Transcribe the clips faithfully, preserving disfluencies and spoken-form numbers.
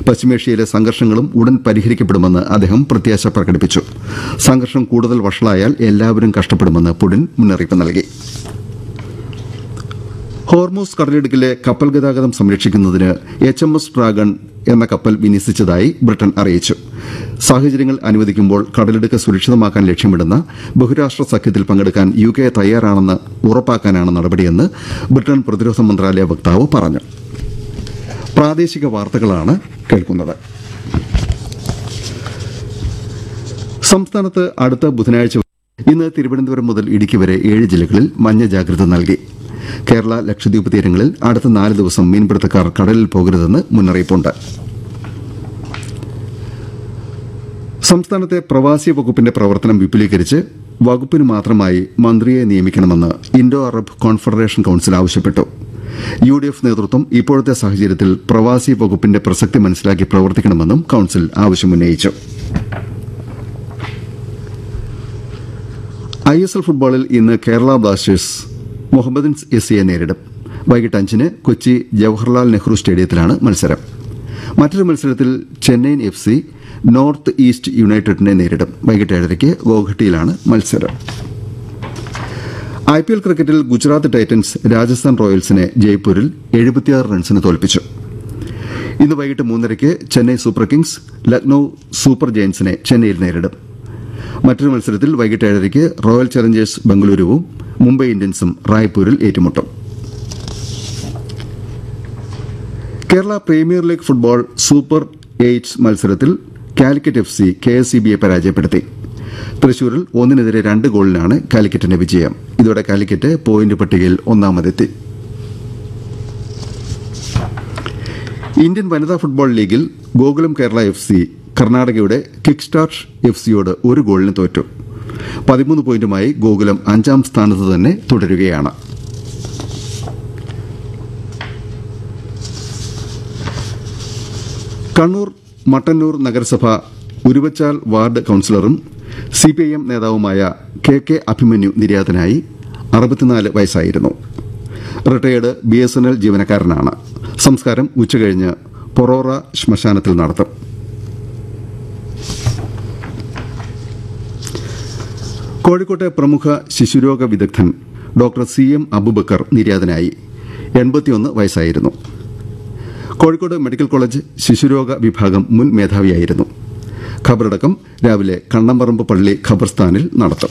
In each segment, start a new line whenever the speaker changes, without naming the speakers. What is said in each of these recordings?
പശ്ചിമേഷ്യയിലെ സംഘർഷങ്ങളും ഉടൻ പരിഹരിക്കപ്പെടുമെന്ന് അദ്ദേഹം പ്രത്യാശ പ്രകടിപ്പിച്ചു. സംഘർഷം കൂടുതൽ വഷളായാൽ എല്ലാവരും കഷ്ടപ്പെടുമെന്ന് പുടിൻ മുന്നറിയിപ്പ് നൽകി. ഹോർമൂസ് കടലിടുക്കിലെ കപ്പൽ ഗതാഗതം സംരക്ഷിക്കുന്നതിന് എച്ച് എം എസ് ഡ്രാഗൺ എന്ന കപ്പൽ വിന്യസിച്ചതായി ബ്രിട്ടൻ അറിയിച്ചു. സാഹചര്യങ്ങൾ അനുവദിക്കുമ്പോൾ കടലിടുക്ക് സുരക്ഷിതമാക്കാൻ ലക്ഷ്യമിടുന്ന ബഹുരാഷ്ട്ര സഖ്യത്തിൽ പങ്കെടുക്കാൻ യു കെ തയ്യാറാണെന്ന് ഉറപ്പാക്കാനാണ് നടപടിയെന്ന് ബ്രിട്ടൻ പ്രതിരോധ മന്ത്രാലയ വക്താവ് പറഞ്ഞു. പ്രാദേശിക വാർത്തകളാണ് കേൾക്കുന്നത്. സംസ്ഥാനത്ത് അടുത്ത ബുധനാഴ്ച ഇന്ന് തിരുവനന്തപുരം മുതൽ ഇടുക്കി വരെ ഏഴ് ജില്ലകളിൽ മഞ്ഞ ജാഗ്രത നൽകി. കേരള ലക്ഷദ്വീപ് തീരങ്ങളിൽ അടുത്ത നാല് ദിവസം മീൻപിടുത്തക്കാർ കടലിൽ പോകരുതെന്ന് മുന്നറിയിപ്പുണ്ട്. സംസ്ഥാനത്തെ പ്രവാസി വകുപ്പിന്റെ പ്രവർത്തനം വിപുലീകരിച്ച് വകുപ്പിന് മാത്രമായി മന്ത്രിയെ നിയമിക്കണമെന്ന് ഇൻഡോ അറബ് കോൺഫെഡറേഷൻ കൌൺസിൽ ആവശ്യപ്പെട്ടു. യു ഡി എഫ് നേതൃത്വം ഇപ്പോഴത്തെ സാഹചര്യത്തിൽ പ്രവാസി വകുപ്പിന്റെ പ്രസക്തി മനസ്സിലാക്കി പ്രവർത്തിക്കണമെന്നും കൌൺസിൽ ആവശ്യമുന്നയിച്ചു. ഐ എസ് എൽ ഫുട്ബോളിൽ ഇന്ന് കേരള ബ്ലാസ്റ്റേഴ്സ് മുഹമ്മദൻസ് എസ് സിയെ നേരിടും. വൈകിട്ട് അഞ്ചിന് കൊച്ചി ജവഹർലാൽ നെഹ്റു സ്റ്റേഡിയത്തിലാണ് മത്സരം. മറ്റൊരു മത്സരത്തിൽ Chennaiyin F C north east യുണൈറ്റഡിനെ നേരിടും. വൈകിട്ട് ഏഴരയ്ക്ക് ഗോഹട്ടിയിലാണ് മത്സരം. ഐ പി എൽ ക്രിക്കറ്റിൽ ഗുജറാത്ത് ടൈറ്റൻസ് രാജസ്ഥാൻ റോയൽസിനെ ജയ്പൂരിൽ എഴുപത്തിയാറ് റൺസിന് തോൽപ്പിച്ചു. ഇന്ന് വൈകിട്ട് മൂന്നരയ്ക്ക് Chennai super Kings Lucknow super ജയന്റ്സിനെ ചെന്നൈയിൽ നേരിടും. മറ്റൊരു മത്സരത്തിൽ വൈകിട്ട് ഏഴരയ്ക്ക് റോയൽ ചലഞ്ചേഴ്സ് ബംഗളൂരുവും മുംബൈ ഇന്ത്യൻസും റായ്പൂരിൽ ഏറ്റുമുട്ടും. Kerala premier league football super eights മത്സരത്തിൽ Calicut F C K S E ബിയെ പരാജയപ്പെടുത്തി. തൃശൂരിൽ ഒന്നിനെതിരെ രണ്ട് ഗോളിനാണ് കാലിക്കറ്റിന്റെ വിജയം. ഇതോടെ കാലിക്കറ്റ് പോയിന്റ് പട്ടികയിൽ ഒന്നാമതെത്തി. ഇന്ത്യൻ വനിതാ ഫുട്ബോൾ ലീഗിൽ ഗോകുലം കേരള എഫ് സി കർണാടകയുടെ കിക്ക് സ്റ്റാർട്ട് എഫ് സിയോട് ഒരു ഗോളിന് തോറ്റു. പതിമൂന്ന് പോയിന്റുമായി ഗോകുലം അഞ്ചാം സ്ഥാനത്ത് തന്നെ തുടരുകയാണ്. കണ്ണൂർ മട്ടന്നൂർ നഗരസഭ ഉരുവച്ചാൽ വാർഡ് കൌൺസിലറും സിപിഐഎം നേതാവുമായ കെ കെ അഭിമന്യു നിര്യാതനായി. അറുപത്തിനാല് വയസ്സായിരുന്നു. Retired B S N L ജീവനക്കാരനാണ്. സംസ്കാരം ഉച്ചകഴിഞ്ഞ് പൊറോറ ശ്മശാനത്തിൽ നടത്തും. കോഴിക്കോട്ടെ പ്രമുഖ ശിശുരോഗ വിദഗ്ധൻ ഡോക്ടർ സി എം അബുബക്കർ നിര്യാതനായി. എൺപത്തിയൊന്ന് വയസ്സായിരുന്നു. കോഴിക്കോട് മെഡിക്കൽ കോളേജ് ശിശുരോഗ വിഭാഗം മുൻ മേധാവിയായിരുന്നു. ഖബറടക്കം രാവിലെ കണ്ണമ്പറമ്പ് പള്ളി ഖബർസ്ഥാനിൽ നടത്തും.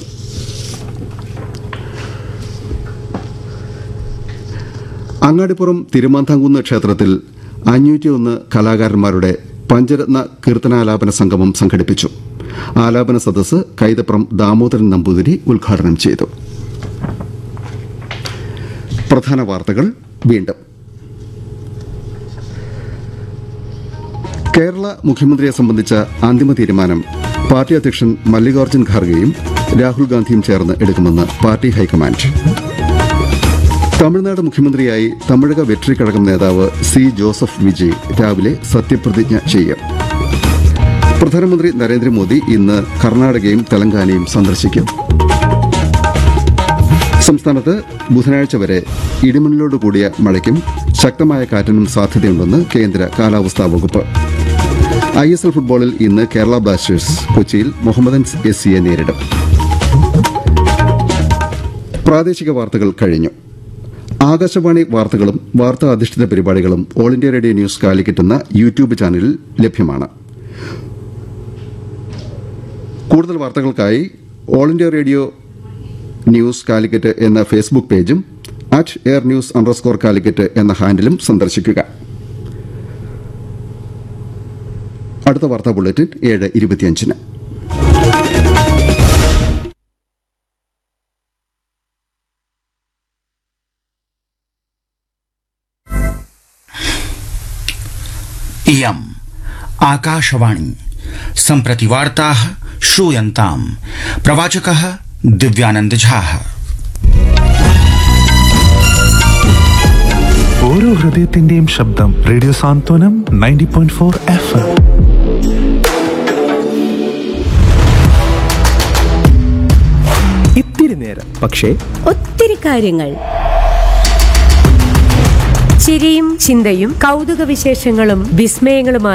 അങ്ങാടിപ്പുറം തിരുമാന്താംകുന്ന് ക്ഷേത്രത്തിൽ അഞ്ഞൂറ്റിയൊന്ന് കലാകാരന്മാരുടെ പഞ്ചരത്ന കീർത്തനാലാപന സംഗമം സംഘടിപ്പിച്ചു. ആലാപന സദസ്സ് കൈതപ്രം ദാമോദരൻ നമ്പൂതിരി ഉദ്ഘാടനം ചെയ്തു. പ്രധാന വാർത്തകൾ വീണ്ടും. കേരള മുഖ്യമന്ത്രിയെ സംബന്ധിച്ച അന്തിമ തീരുമാനം പാർട്ടി അധ്യക്ഷൻ മല്ലികാർജ്ജുൻ ഖാർഗെയും രാഹുൽ ഗാന്ധിയും ചേർന്ന് എടുക്കുമെന്ന് പാർട്ടി ഹൈക്കമാൻഡ്. തമിഴ്നാട് മുഖ്യമന്ത്രിയായി തമിഴക വെട്രി കഴകം നേതാവ് സി ജോസഫ് വിജയ് രാവിലെ സത്യപ്രതിജ്ഞ ചെയ്യും. പ്രധാനമന്ത്രി നരേന്ദ്രമോദി ഇന്ന് കർണാടകയും തെലങ്കാനയും സന്ദർശിക്കും. സംസ്ഥാനത്ത് ബുധനാഴ്ച വരെ ഇടിമിന്നലോടുകൂടിയ മഴയ്ക്കും ശക്തമായ കാറ്റിനും സാധ്യതയുണ്ടെന്ന് കേന്ദ്ര കാലാവസ്ഥാ വകുപ്പ്. ഐ എസ് എൽ ഫുട്ബോളിൽ ഇന്ന് കേരള ബ്ലാസ്റ്റേഴ്സ് കൊച്ചിയിൽ മുഹമ്മദൻസ് എസ് സിയെ നേരിടും. പ്രാദേശിക വാർത്തകൾ കഴിഞ്ഞു. ആകാശവാണി വാർത്തകളും വാർത്താ അധിഷ്ഠിത പരിപാടികളും all India radio news Calicut എന്ന യൂട്യൂബ് ചാനലിൽ ലഭ്യമാണ്. കൂടുതൽ വാർത്തകൾക്കായി all India radio news Calicut എന്ന ഫേസ്ബുക്ക് പേജും at air news underscore Calicut എന്ന ഹാൻഡിലും സന്ദർശിക്കുക. അടുത്ത വാർത്താ ബുള്ളറ്റിൻ ഏഴ് ഇരുപത്തിയഞ്ചിന്.
इयम् आकाशवाणी सम्प्रति वार्ताः श्रूयन्ताम्. प्रवाचकः दिव्यानंद झा.
ഓരോ ഹൃദയത്തിന്റെയും ശബ്ദം റേഡിയോ സാന്ത്വനം ninety point four F M.
ഇത്തിരി നേരം പക്ഷേ
ഒത്തിരി കാര്യങ്ങൾ. ചിരിയും ചിന്തയും കൗതുക വിശേഷങ്ങളും വിസ്മയങ്ങളുമായി